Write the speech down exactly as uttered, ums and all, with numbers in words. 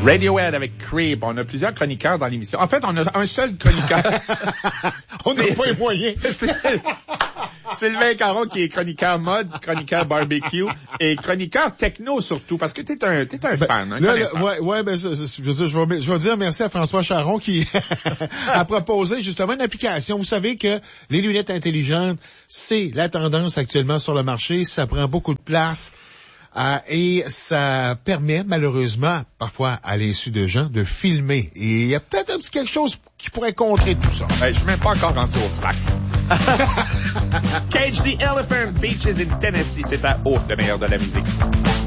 Radiohead avec Creep. On a plusieurs chroniqueurs dans l'émission. En fait, on a un seul chroniqueur. On n'a pas les moyens. C'est Sylvain Caron qui est chroniqueur mode, chroniqueur barbecue et chroniqueur techno surtout, parce que t'es un, t'es un ben, fan. Un là, là, ouais, ouais, ben, je, je, veux dire, je, vais, je vais dire merci à François Charon qui a proposé justement une application. Vous savez que les lunettes intelligentes, c'est la tendance actuellement sur le marché. Ça prend beaucoup de place. Euh, et ça permet, malheureusement, parfois, à l'insu de gens, de filmer. Et il y a peut-être un petit quelque chose qui pourrait contrer tout ça. Ben, je suis même pas encore rendu au fax. Cage the Elephant, Beaches in Tennessee, c'est à haut, le meilleur de la musique.